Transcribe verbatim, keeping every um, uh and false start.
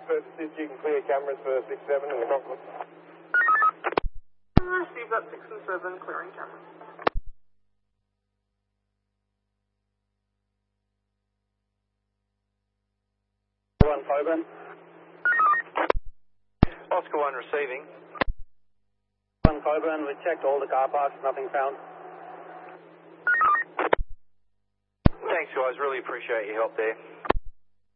purposes, you can clear cameras for six seven and the Concord. Receive that six and seven, clearing cameras. One Coburn. Oscar one receiving. One Coburn, we checked all the car parks, nothing found. Thanks guys, really appreciate your help there.